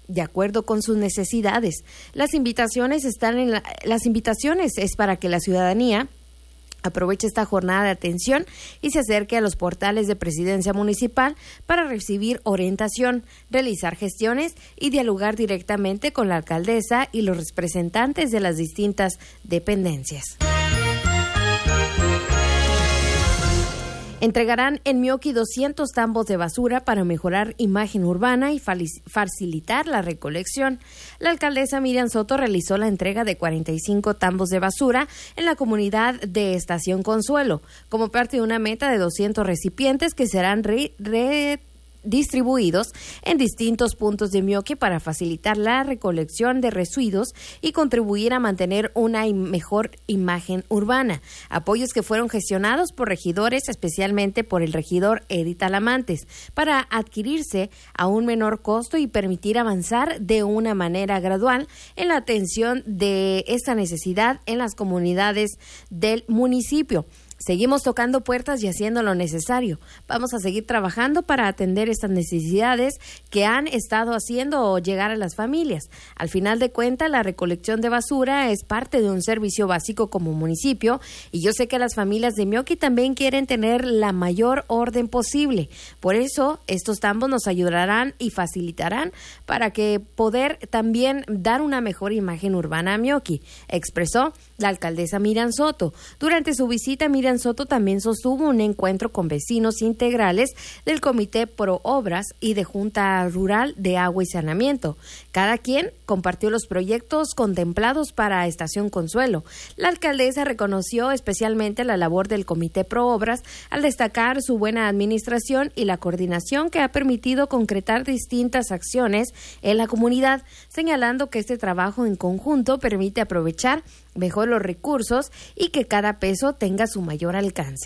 de acuerdo con sus necesidades. Las invitaciones es para que la ciudadanía aproveche esta jornada de atención y se acerque a los portales de Presidencia Municipal para recibir orientación, realizar gestiones y dialogar directamente con la alcaldesa y los representantes de las distintas dependencias. Entregarán en Meoqui 200 tambos de basura para mejorar imagen urbana y facilitar la recolección. La alcaldesa Miriam Soto realizó la entrega de 45 tambos de basura en la comunidad de Estación Consuelo, como parte de una meta de 200 recipientes que serán distribuidos en distintos puntos de Meoqui para facilitar la recolección de residuos y contribuir a mantener una mejor imagen urbana. Apoyos que fueron gestionados por regidores, especialmente por el regidor Edith Talamantes, para adquirirse a un menor costo y permitir avanzar de una manera gradual en la atención de esta necesidad en las comunidades del municipio. Seguimos tocando puertas y haciendo lo necesario. Vamos a seguir trabajando para atender estas necesidades que han estado haciendo llegar a las familias. Al final de cuentas, la recolección de basura es parte de un servicio básico como municipio y yo sé que las familias de Meoqui también quieren tener la mayor orden posible. Por eso, estos tambos nos ayudarán y facilitarán para que poder también dar una mejor imagen urbana a Meoqui, expresó la alcaldesa Miriam Soto. Durante su visita, Miriam Soto también sostuvo un encuentro con vecinos integrales del Comité Pro Obras y de Junta Rural de Agua y Saneamiento. Cada quien compartió los proyectos contemplados para Estación Consuelo. La alcaldesa reconoció especialmente la labor del Comité Pro Obras al destacar su buena administración y la coordinación que ha permitido concretar distintas acciones en la comunidad, señalando que este trabajo en conjunto permite aprovechar mejor los recursos y que cada peso tenga su mayor alcance.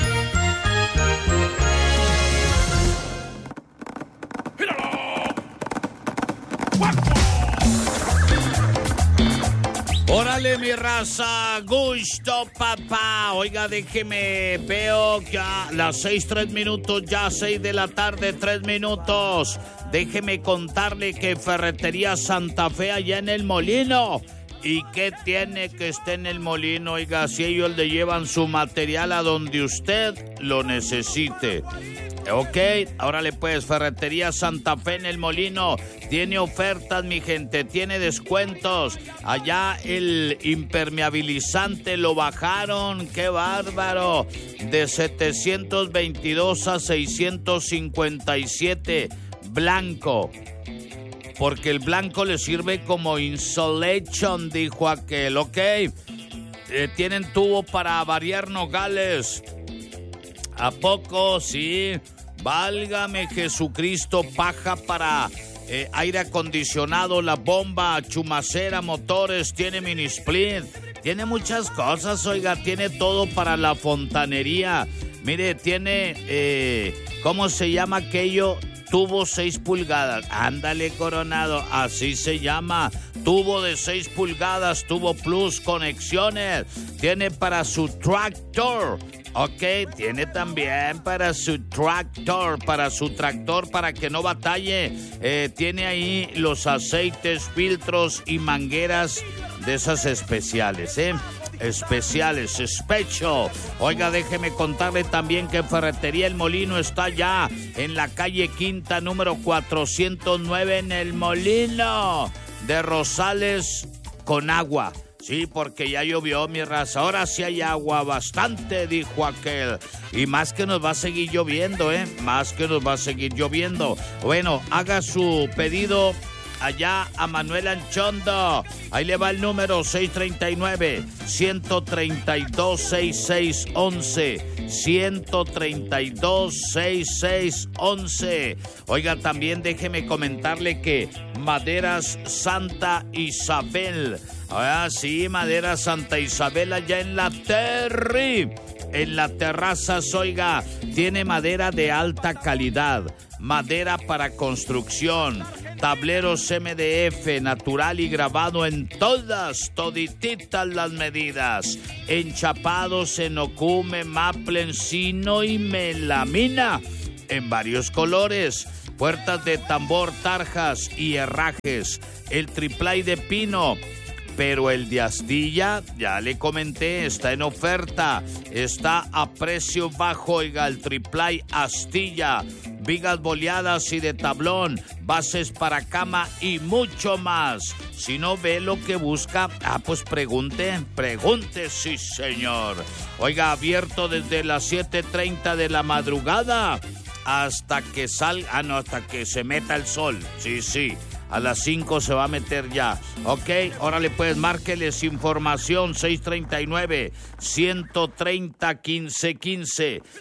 Órale, mi raza, gusto, papá. Oiga, déjeme, veo ya las 6:03, ya 6 de la tarde, 3 minutos. Déjeme contarle que Ferretería Santa Fe allá en El Molino. ¿Y qué tiene que esté en El Molino? Oiga, si ellos le llevan su material a donde usted lo necesite. Ok, órale pues, Ferretería Santa Fe en El Molino. Tiene ofertas, mi gente, tiene descuentos. Allá el impermeabilizante lo bajaron, qué bárbaro. De 722 a 657, blanco. Porque el blanco le sirve como insulation, dijo aquel, ok. Tienen tubo para variar nogales. ¿A poco? Sí. Válgame Jesucristo, paja para aire acondicionado, la bomba, chumacera, motores, tiene mini split, tiene muchas cosas, oiga, tiene todo para la fontanería. Mire, tiene, ¿cómo se llama aquello? Tubo 6 pulgadas, ándale Coronado, así se llama, tubo de 6 pulgadas, tubo plus, conexiones, tiene para su tractor, ok, tiene también para su tractor, para que no batalle, tiene ahí los aceites, filtros y mangueras de esas especiales, especiales, special. Oiga, déjeme contarle también que Ferretería El Molino está ya en la calle Quinta, número 409, en El Molino de Rosales con agua. Sí, porque ya llovió, mi raza. Ahora sí hay agua, bastante, dijo aquel. Y más que nos va a seguir lloviendo, más que nos va a seguir lloviendo. Bueno, haga su pedido allá a Manuel Anchondo. Ahí le va el número 639-132-6611. 132-6611. Oiga, también déjeme comentarle que Maderas Santa Isabel. Ah, sí, Madera Santa Isabel allá en la Terry. En la terraza, oiga, tiene madera de alta calidad, madera para construcción, tableros MDF, natural y grabado en todititas las medidas, enchapados en ocume, maple, encino y melamina, en varios colores. puertas de tambor, tarjas y herrajes, el triplay de pino. Pero el de astilla, ya le comenté, está en oferta, está a precio bajo, oiga, el triplay astilla, vigas boleadas y de tablón, bases para cama y mucho más. Si no ve lo que busca, pues pregunte, sí señor. Oiga, abierto desde las 7:30 de la madrugada hasta que salga, hasta que se meta el sol, sí. A las 5 se va a meter ya. Ok, órale pues, márqueles información 639-130-1515.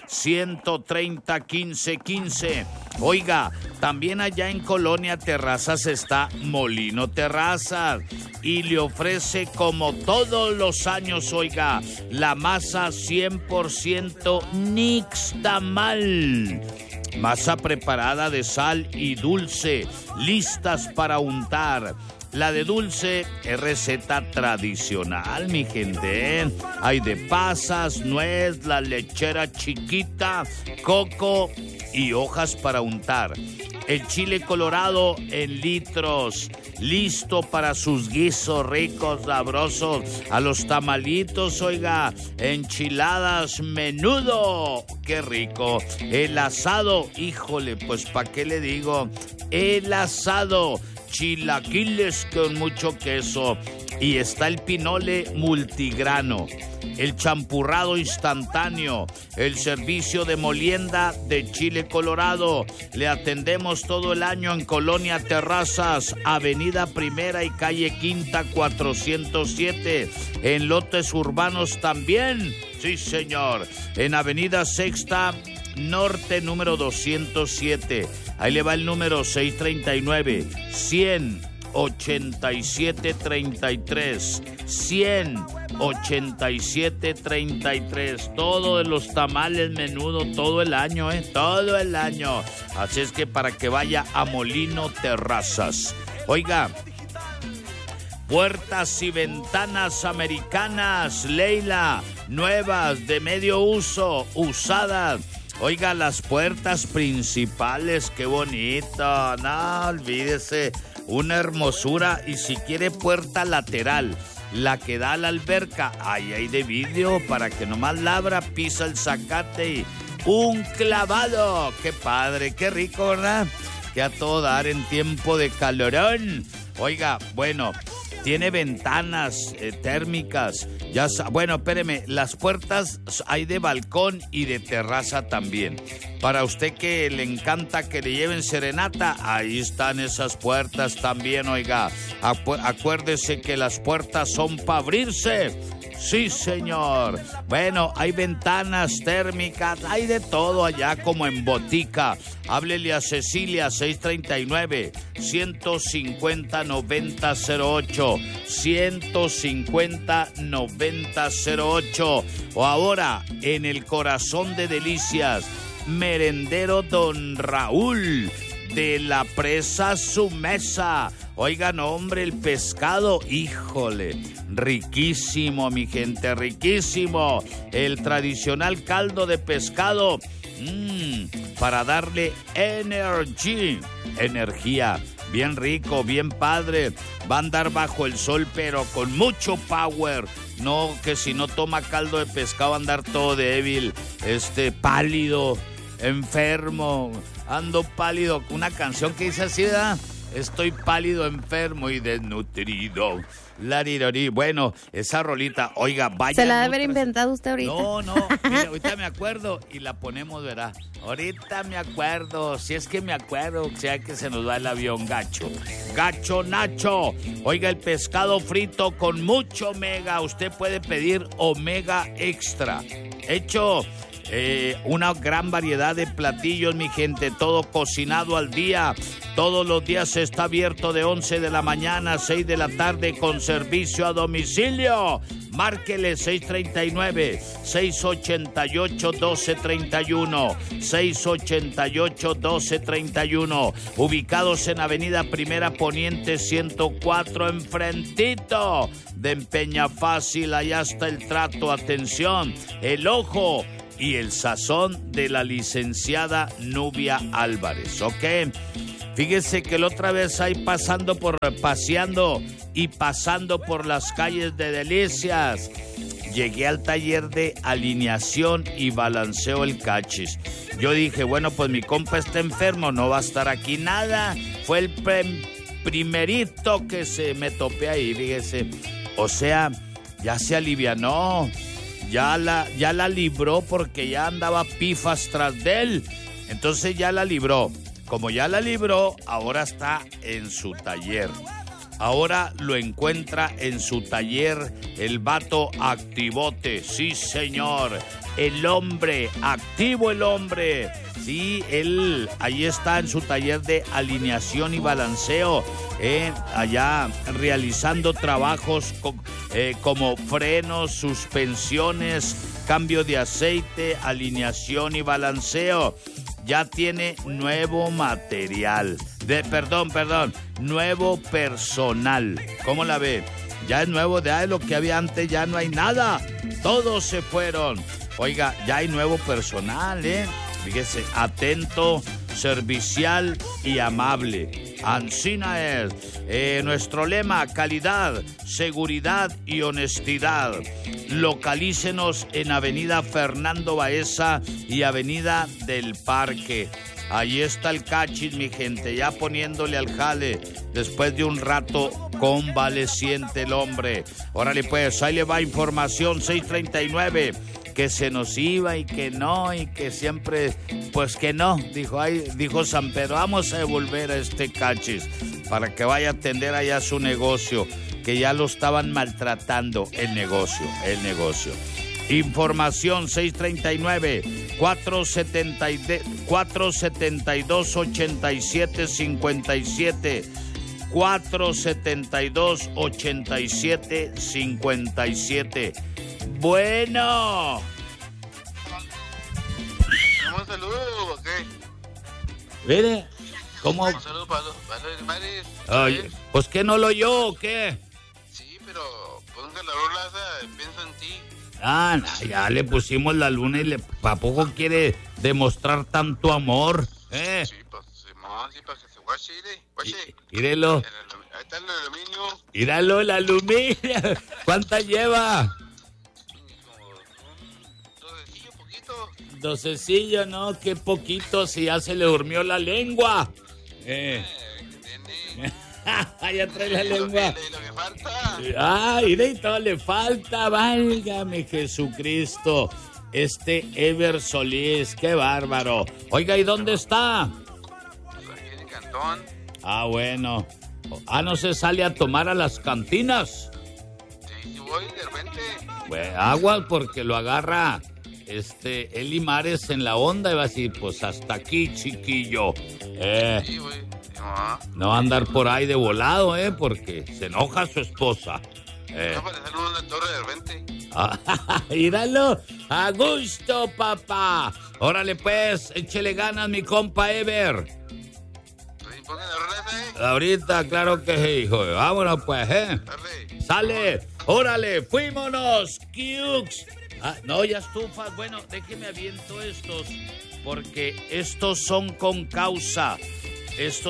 130-1515. Oiga, también allá en Colonia Terrazas está Molino Terrazas y le ofrece como todos los años, oiga, la masa 100% nixtamal. Masa preparada de sal y dulce, listas para untar. La de dulce es receta tradicional, mi gente. Hay de pasas, nuez, la lechera chiquita, coco y hojas para untar. El chile colorado en litros, listo para sus guisos ricos, sabrosos. A los tamalitos, oiga, enchiladas, menudo, qué rico. El asado, híjole, pues ¿para qué le digo? El asado, chilaquiles con mucho queso. Y está el pinole multigrano, el champurrado instantáneo, el servicio de molienda de chile colorado. Le atendemos todo el año en Colonia Terrazas, Avenida Primera y Calle Quinta 407. En lotes urbanos también, sí señor. En Avenida Sexta Norte número 207. Ahí le va el número 639-187-33, 187-33. Todo de los tamales menudo todo el año, todo el año. Así es que para que vaya a Molino Terrazas. Oiga, puertas y ventanas americanas, Leila, nuevas, de medio uso, usadas. Oiga, las puertas principales, qué bonito, no olvídese, una hermosura. Y si quiere puerta lateral, la que da a la alberca, ahí hay de vidrio para que nomás la abra, pisa el zacate y un clavado. Qué padre, qué rico, ¿verdad? Que a todo dar en tiempo de calorón. Oiga, bueno, tiene ventanas térmicas. Bueno, espéreme, las puertas hay de balcón y de terraza también. Para usted que le encanta que le lleven serenata, ahí están esas puertas también, oiga. Acuérdese que las puertas son para abrirse. Sí, señor. Bueno, hay ventanas térmicas, hay de todo allá como en botica. Háblele a Cecilia, 639-150-9008. 150-9008. O ahora, en el corazón de Delicias, Merendero Don Raúl, de la presa Su Mesa. Oigan, hombre, el pescado, híjole, riquísimo, mi gente, riquísimo. El tradicional caldo de pescado, para darle energía. Bien rico, bien padre. Va a andar bajo el sol, pero con mucho power. No, que si no toma caldo de pescado va a andar todo débil, pálido, enfermo. Ando pálido. Una canción que dice así, ¿verdad? Estoy pálido, enfermo y desnutrido. Larirori. Bueno, esa rolita, oiga, vaya. ¿Se la debe haber inventado usted ahorita? No, mire, ahorita me acuerdo y la ponemos, ¿verdad? Ahorita me acuerdo, si es que me acuerdo, o sea que se nos va el avión, gacho. Gacho Nacho. Oiga, el pescado frito con mucho omega. Usted puede pedir omega extra. Hecho una gran variedad de platillos, mi gente, todo cocinado al día. Todos los días está abierto de 11 de la mañana a 6 de la tarde con servicio a domicilio. Márquele 639-688-1231. 688-1231. Ubicados en Avenida Primera Poniente 104, enfrentito de Empeña Fácil. Allá está el trato. Atención, el ojo y el sazón de la licenciada Nubia Álvarez, ¿ok? Fíjese que la otra vez ahí paseando y pasando por las calles de Delicias, llegué al taller de alineación y balanceo el Cachis. Yo dije, bueno, pues mi compa está enfermo, no va a estar aquí nada. Fue el primerito que se me topé ahí, fíjese. O sea, ya se alivianó, ya la libró porque ya andaba pifas tras de él. Entonces ya la libró. Como ya la libró, ahora está en su taller. Ahora lo encuentra en su taller el vato activote. Sí, señor. El hombre, activo el hombre. Sí, él ahí está en su taller de alineación y balanceo. Allá realizando trabajos como frenos, suspensiones, cambio de aceite, alineación y balanceo. Ya tiene nuevo material. Nuevo personal. ¿Cómo la ve? Ya es nuevo, de lo que había antes ya no hay nada. Todos se fueron. Oiga, ya hay nuevo personal, Fíjese, atento, servicial y amable. Ancina es nuestro lema: calidad, seguridad y honestidad. Localícenos en Avenida Fernando Baeza y Avenida del Parque. Ahí está el Cachis, mi gente, ya poniéndole al jale después de un rato convaleciente el hombre. Órale pues, ahí le va información 639. Que se nos iba y que no, y que siempre, pues que no, dijo San Pedro, vamos a devolver a este Cachis para que vaya a atender allá su negocio, que ya lo estaban maltratando el negocio. Información 639-472-8757, 472-8757. Bueno. ¿Un saludo o qué? Mire, ¿cómo? Un saludo para los mares. Oye, pues ¿qué no lo oyó o qué? Sí, pero ponga la rola esa, pienso en ti. No, ya le pusimos la luna y ¿a poco quiere demostrar tanto amor? Sí, pues, Simón, sí, para que se guache, Mírelo. Ahí está el aluminio. Míralo, el aluminio. ¿Cuántas lleva? Docecillo, no, qué poquito, si ya se le durmió la lengua. Ya trae la lengua. Lo que falta. Ay, de todo le falta, válgame Jesucristo. Ever Solís, qué bárbaro. Oiga, ¿y dónde está? Pues aquí en el cantón. Bueno. ¿No se sale a tomar a las cantinas? Sí, voy de repente. Bueno, agua porque lo agarra Eli Mares en la onda y va a decir, pues hasta aquí, chiquillo. Sí, güey. No va a andar por ahí de volado, porque se enoja su esposa. No para hacer una torre de repente. Míralo, a gusto, papá. Órale pues, échele ganas, mi compa Ever. Sí, pongan la rola esa, Ahorita, claro que sí, hijo. Vámonos pues, Sale, órale, fuímonos, Cukes. No, ya estufas. Bueno, déjeme aviento estos, porque estos son con causa. 10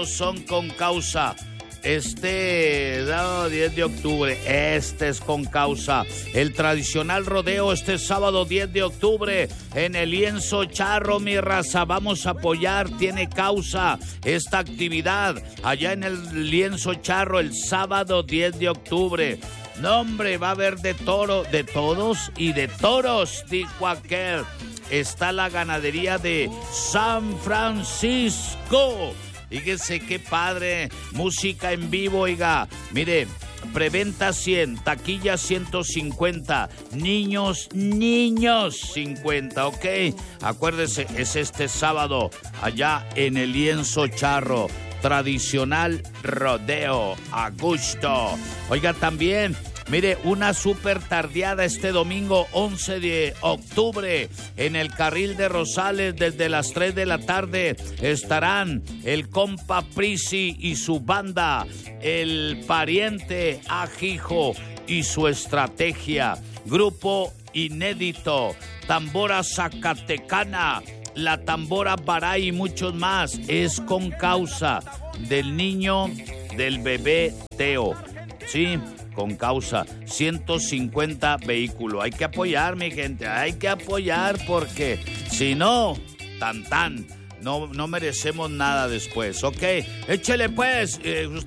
de octubre, este es con causa. El tradicional rodeo este sábado 10 de octubre en el Lienzo Charro, mi raza. Vamos a apoyar, tiene causa esta actividad allá en el Lienzo Charro el sábado 10 de octubre. No, hombre, va a haber de todos y de toros, dijo aquel. Está la ganadería de San Francisco. Fíjese qué padre, música en vivo, oiga. Mire, preventa 100, taquilla 150, niños 50, ¿ok? Acuérdese, es este sábado allá en el Lienzo Charro. Tradicional rodeo, a gusto. Oiga, también, mire, una super tardeada este domingo 11 de octubre en el Carril de Rosales desde las 3 de la tarde. Estarán el compa Prisi y su banda, el pariente Ajijo y su estrategia. Grupo inédito, tambora zacatecana, la tambora baray y muchos más. Es con causa del niño, del bebé Teo. Sí, con causa. 150 vehículos. Hay que apoyar, mi gente. Hay que apoyar porque si no, tan. No merecemos nada después, ¿ok? Échele pues.